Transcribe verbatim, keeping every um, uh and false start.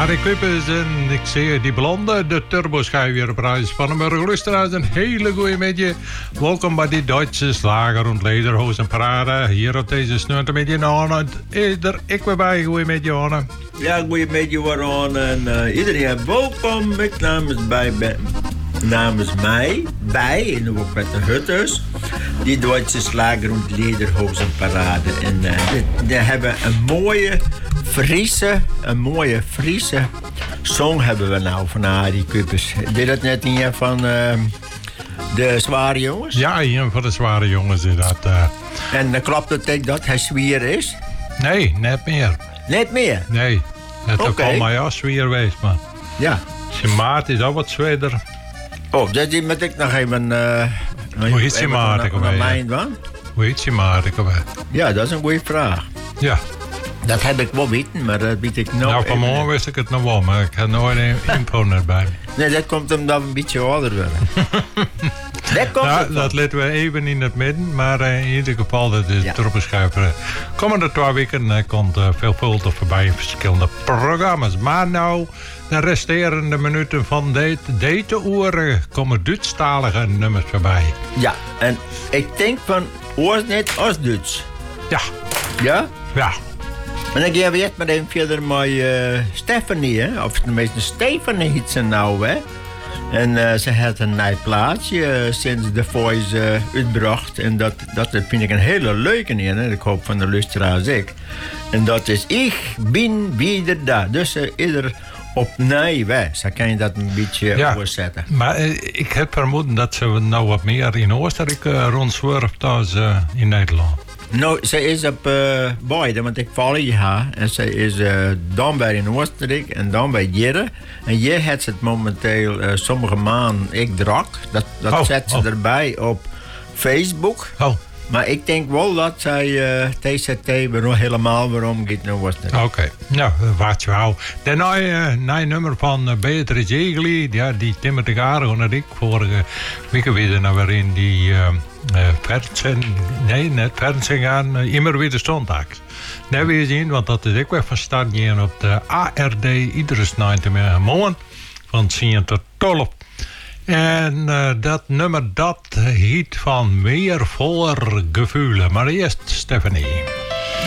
Harry Kuipers en ik zie die blonde, de turboschijf weer op Radio Spannenburg. Luisteraars, een hele goeie middag. Welkom bij die Duitse slager en lederhozenparade. Hier op deze sneutermiddag. Nou, ieder ik weer bij. Goeie middag, Anne. Ja, goeie middag, Warren. En uh, iedereen welkom. Ik namens, bij, bij, namens mij, bij, en ook met de Hutters, die Duitse slager en lederhozenparade. En uh, we hebben een mooie Friese, een mooie Friese song hebben we nou van Harry Kuipers. Deed dat net niet van uh, de Zware Jongens? Ja, een van de Zware Jongens is dat. Uh... En dan klopt het ook dat hij zwier is? Nee, net meer. Net meer? Nee, het is okay. van mij als zwier geweest, man. Ja. Zijn maat is ook wat zweder. Oh, dat moet ik nog even... Uh, Hoe heet zijn maat? Hoe heet zijn maat? Ja, dat is een goede vraag. Ja. Dat heb ik wel weten, maar dat weet ik nog. Nou, vanmorgen wist ik het nog wel, maar ik had nooit een info erbij. Nee, dat komt omdat we een beetje ouder worden. dat komt nou, dat laten we even in het midden, maar uh, in ieder geval, dat is ja. Tropenschuiver. Komende twee weken uh, komt uh, veelvuldig voorbij in verschillende programma's. Maar nou, de resterende minuten van deze, deze uren komen Duitsstalige nummers voorbij. Ja, en ik denk van Oost-Net Oost-Duits. Ja. Ja? Ja. En dan gaan we eerst maar even verder met uh, Stephanie, hè? Of tenminste Stephanie heet ze nou, hè? En uh, ze heeft een nieuw plaatsje uh, sinds The Voice uh, uitbracht. En dat, dat vind ik een hele leuke in, hè? Ik hoop van de luisteraars ik. En dat is Ik ben wieder da. Dus uh, ieder opnieuw, hè? Zo kan je dat een beetje ja, overzetten. Maar uh, ik heb vermoeden dat ze nou wat meer in Oostenrijk uh, rondzwerft dan uh, in Nederland. Nou, ze is op uh, beide, want ik volg je haar. En ze is uh, dan bij in Oostenrijk en dan bij Jirre. En je heeft ze het momenteel uh, sommige maanden ik drak. Dat, dat oh, zet ze oh. erbij op Facebook. Oh. Maar ik denk wel dat zij uh, T Z T weer helemaal waarom gaat naar Oostenrijk. Oké, okay. Nou, wat je wou. De nieuwe uh, nummer van uh, Beatrice Egli, ja, die timmert de garen en ik vorige week weer naar waarin die uh, uh, versen, nee, net versen gaan, uh, immer weer zondags. Nee, weer zien, want dat is ik weer van start gaan op de A R D iedere morgen van tien tot twaalf. En uh, dat nummer dat heet van Meer voller gevoelen. Maar eerst Stephanie.